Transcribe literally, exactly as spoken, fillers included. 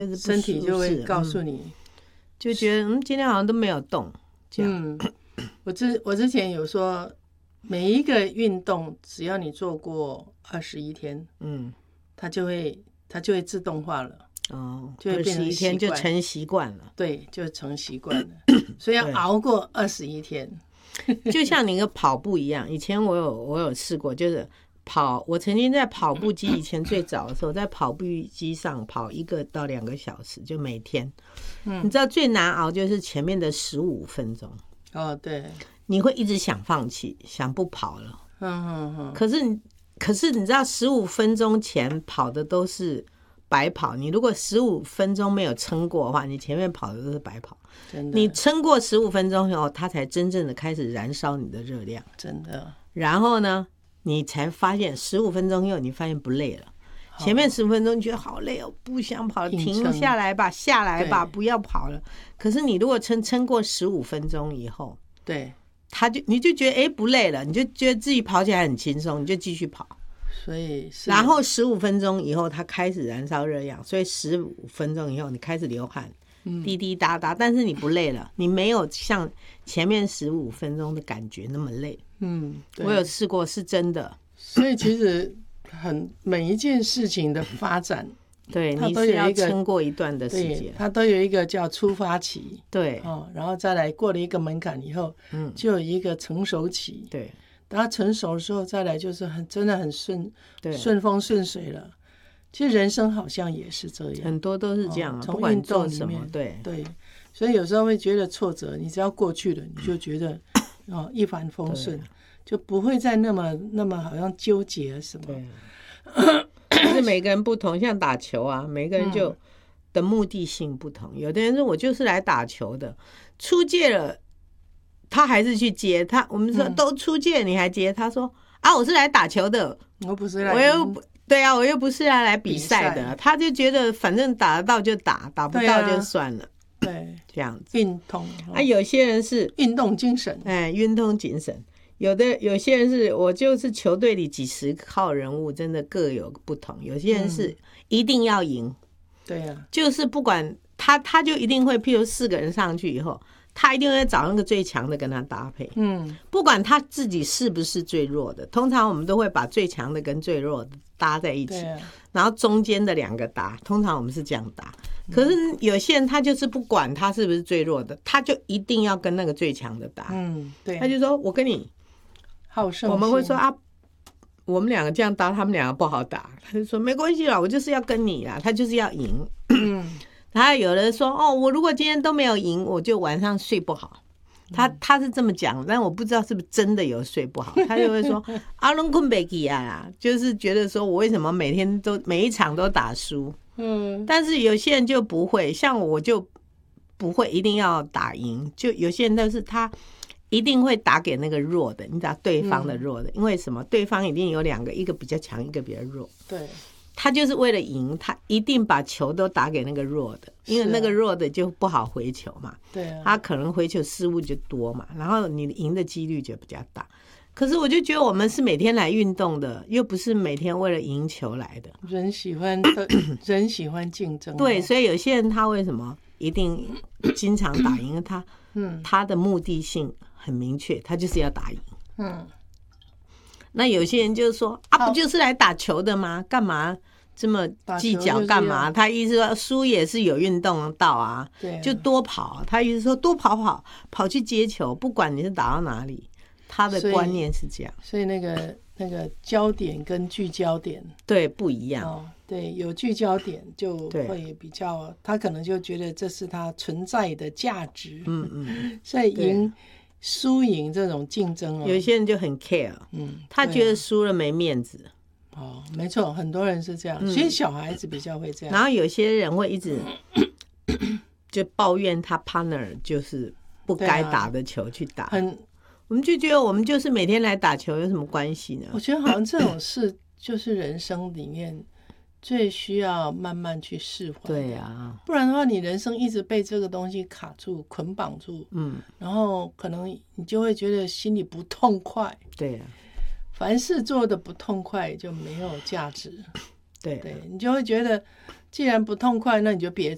身体就会告诉你、嗯、 就觉得嗯今天好像都没有动这样。 嗯，我之我之前有说每一个运动只要你做过二十一天，嗯，它就会它就会自动化了。 哦， 就会变成二十一天就成习惯了。 对，就成习惯了。所以要熬过二十一天。 就像你个跑步一样，以前我有我有试过，就是跑，我曾经在跑步机以前最早的时候，在跑步机上跑一个到两个小时，就每天。嗯，你知道最难熬就是前面的十五分钟。 哦，对， 你会一直想放弃，想不跑了。 嗯嗯嗯。 可是你，可是你知道，十五分钟前跑的都是白跑。你如果十五分钟没有撑过的话，你前面跑的都是白跑。 真的， 你撑过十五分钟以后，它才真正的开始燃烧你的热量。 真的。 然后呢，你才发现十五分钟以后，你发现不累了。前面十五分钟你觉得好累哦，不想跑了，停下来吧，下来吧，不要跑了。可是你如果撑撑过十五分钟以后， 对， 他就你就觉得哎不累了，你就觉得自己跑起来很轻松，你就继续跑。 所以然后十五分钟以后，它开始燃烧热量，所以十五分钟以后你开始流汗，滴滴答答，但是你不累了，你没有像前面十五分钟的感觉那么累。嗯，我有试过，是真的。 所以其实很每一件事情的发展， 对，你是要撑过一段的时间， 它都有一个叫出发期， 对， 哦，然后再来过了一个门槛以后，嗯，就有一个成熟期， 对。 等它成熟的时候，再来就是很真的很顺顺风顺水了。其实人生好像也是这样， 很多都是这样、啊， 从运动里面， 对对，所以有时候会觉得挫折，你只要过去了，你就觉得哦一帆风顺，就不会再那么那么好像纠结什么。 对，是每个人不同，像打球啊，每个人就、嗯、的目的性不同。有的人说我就是来打球的，出界了。他还是去接他，我们说都出界你还接？他说啊，我是来打球的， 我不是来， 我又不对啊，我又不是来来比赛的。他就觉得反正打得到就打，打不到就算了。 对、啊， 这样子运动啊，有些人是运动精神， 哎，运动精神。有的有些人是我就是球队里几十号人物，真的各有不同。有些人是一定要赢、嗯， 对呀、啊， 就是不管他，他就一定会，譬如四个人上去以后。他一定会找那个最强的跟他搭配，嗯，不管他自己是不是最弱的，通常我们都会把最强的跟最弱的搭在一起，啊、然后中间的两个搭，通常我们是这样搭。可是有些人他就是不管他是不是最弱的，他就一定要跟那个最强的搭，嗯，对，他就说我跟你好胜心， 我们会说啊，我们两个这样搭，他们两个不好打，他就说没关系啦，我就是要跟你啦，他就是要赢，嗯。然后有人说哦，我如果今天都没有赢，我就晚上睡不好。他他是这么讲，但我不知道是不是真的有睡不好。他就会说阿龙困贝基啊，就是觉得说我为什么每天都每一场都打输？嗯，但是有些人就不会，像我就不会一定要打赢。就有些人都是他一定会打给那个弱的，你知道对方的弱的，嗯、因为什么？对方一定有两个，一个比较强，一个比较弱。 对。 他就是为了赢，他一定把球都打给那个弱的，因为那个弱的就不好回球嘛。 对、啊， 他可能回球失误就多嘛，然后你赢的几率就比较大。可是我就觉得我们是每天来运动的，又不是每天为了赢球来的。 人喜欢人喜欢竞争， 对，所以有些人他为什么一定经常打赢？他嗯，他的目的性很明确，他就是要打赢。嗯。那有些人就说啊，不就是来打球的吗？干嘛这么计较？干嘛？他意思说输也是有运动到啊， 对啊， 就多跑。他意思说多跑跑，跑去接球，不管你是打到哪里，他的观念是这样。 所以, 所以那个那个焦点跟聚焦点对不一样。 哦，对，有聚焦点就会比较，他可能就觉得这是他存在的价值。嗯嗯，所以赢。输赢这种竞争、哦、 有些人就很 care， 嗯，他觉得输了没面子。 哦，没错，很多人是这样，嗯、所以小孩子比较会这样。 然后有些人会一直就抱怨他 partner 就是不该打的球去打，很、啊，我们就觉得我们就是每天来打球有什么关系呢？ 我觉得好像这种事就是人生里面最需要慢慢去释怀。 对啊， 不然的话你人生一直被这个东西卡住捆绑住，嗯，然后可能你就会觉得心里不痛快。 对啊， 凡事做的不痛快就没有价值。 对、啊、 对，你就会觉得既然不痛快那你就别